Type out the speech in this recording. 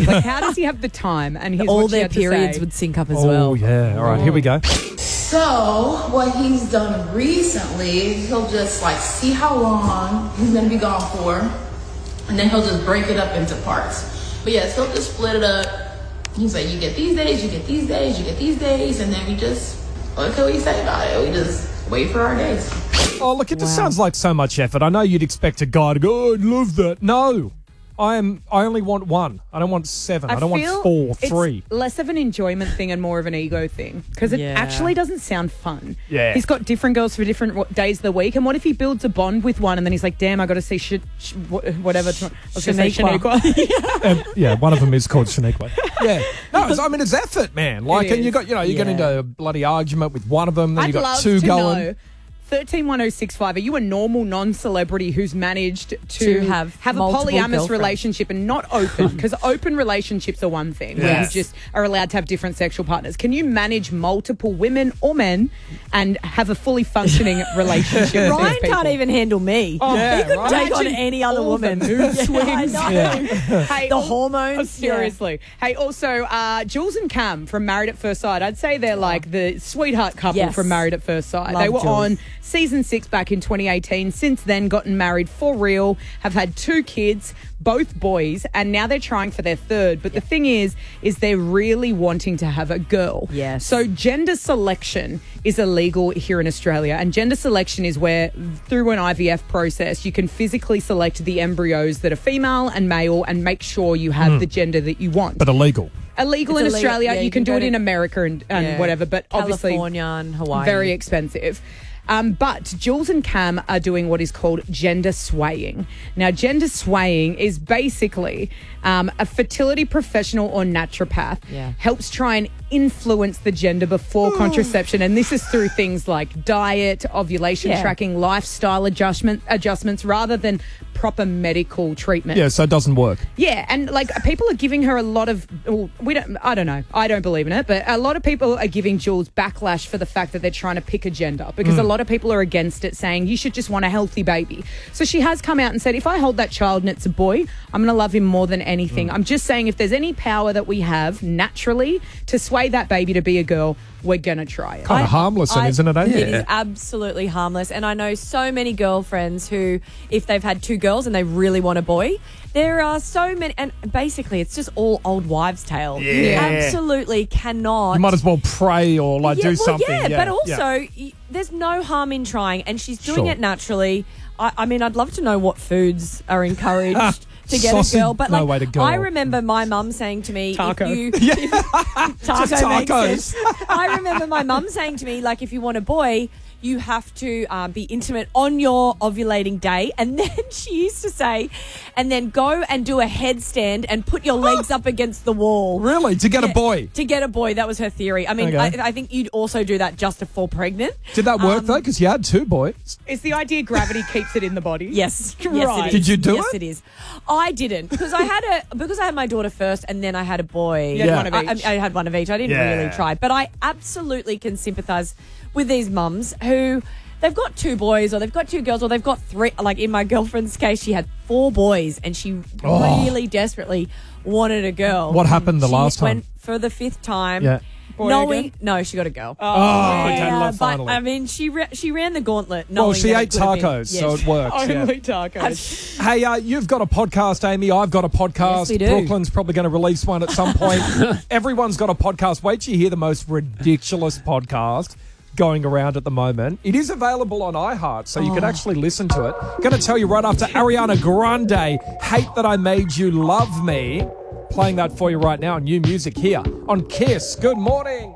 Like, how does he have the time? And here's All what she their had to periods say. would sync up as Oh, well. yeah. All right, here we go. So, what he's done recently, he'll just like see how long he's gonna be gone for, and then he'll just break it up into parts. But yes, he'll just split it up. He's like, you get these days, you get these days, you get these days, and then we just, what can we say about it? We just wait for our days. Oh, look, it just sounds like so much effort. I know you'd expect a guy to go, oh, I'd love that. No. I only want one. I don't want seven. I don't want feel 4, 3. It's less of an enjoyment thing and more of an ego thing because it actually doesn't sound fun. Yeah. He's got different girls for different days of the week. And what if he builds a bond with one and then he's like, damn, I got to see whatever. I was going to say Shaniqua. Yeah, one of them is called Shaniqua. Yeah. No, it's effort, man. Like, and you got, you get into a bloody argument with one of them, then you got two going. Know. 131065. Are you a normal non-celebrity who's managed to have a polyamorous relationship and not open? Because open relationships are one thing where you just are allowed to have different sexual partners. Can you manage multiple women or men and have a fully functioning relationship? Ryan can't even handle me. Oh, he could take on any other woman. Mood swings. Hey, the hormones. Seriously. Yeah. Hey, also, Jules and Cam from Married at First Sight. I'd say they're like the sweetheart couple from Married at First Sight. They were on season 6 back in 2018. Since then, gotten married for real, have had 2 kids, both boys, and now they're trying for their third. But the thing is they're really wanting to have a girl. Yes. So gender selection is illegal here in Australia, and gender selection is where, through an IVF process, you can physically select the embryos that are female and male and make sure you have the gender that you want. But illegal. Illegal in Australia. You can do it in America and whatever, but obviously California and Hawaii. very expensive. But Jules and Cam are doing what is called gender swaying. Now, gender swaying is basically a fertility professional or naturopath helps try and influence the gender before contraception. And this is through things like diet, ovulation tracking, lifestyle adjustments rather than proper medical treatment. Yeah, so it doesn't work. Yeah, and like people are giving her a lot of I don't know. I don't believe in it, but a lot of people are giving Jules backlash for the fact that they're trying to pick a gender because a lot of people are against it, saying you should just want a healthy baby. So she has come out and said, if I hold that child and it's a boy, I'm going to love him more than anything. I'm just saying if there's any power that we have naturally to sway that baby to be a girl, we're going to try it. Kind of harmless, isn't it? It is absolutely harmless. And I know so many girlfriends who, if they've had 2 girls and they really want a boy, there are so many, and basically it's just all old wives' tale. Yeah. You absolutely cannot. You might as well pray or do something. But also there's no harm in trying, and she's doing it naturally. I mean, I'd love to know what foods are encouraged to get a girl, but no way to go. I remember my mum saying to me, taco. Tacos. I remember my mum saying to me, like, if you want a boy, you have to be intimate on your ovulating day. And then she used to say, and then go and do a headstand and put your legs up against the wall. Really? To get a boy? To get a boy. That was her theory. I mean, I think you'd also do that just to fall pregnant. Did that work, though? Because you had 2 boys. Is the idea gravity keeps it in the body? Yes. Right. Yes, it is. Did you do Yes, it? it is. I didn't because I had my daughter first and then I had a boy. You had one of each. I had one of each. I didn't really try. But I absolutely can sympathise with these mums who they've got 2 boys or they've got 2 girls or they've got 3. Like in my girlfriend's case, she had 4 boys and she really desperately wanted a girl. What happened the last time? Went for the 5th time. Yeah. No, she got a girl. Okay, but finally. I mean, she ran the gauntlet. Well, she that ate it could have been- tacos, so it worked. Only tacos. Hey, you've got a podcast, Amy. I've got a podcast. Yes, we do. Brooklyn's probably going to release one at some point. Everyone's got a podcast. Wait till you hear the most ridiculous podcast going around at the moment. It is available on iHeart, so you can actually listen to it. Going to tell you right after Ariana Grande, Hate That I Made You Love Me. Playing that for you right now. New music here on Kiss. Good morning.